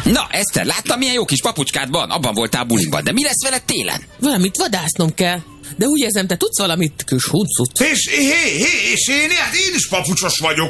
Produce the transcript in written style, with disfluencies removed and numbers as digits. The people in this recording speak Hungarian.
Na, Eszter, láttam, milyen jó kis papucskád van? Abban voltál bulinkban, de mi lesz veled télen? Valamit vadásznom kell. De úgy érzem, te tudsz valamit, kis huncut. És én is papucsos vagyok.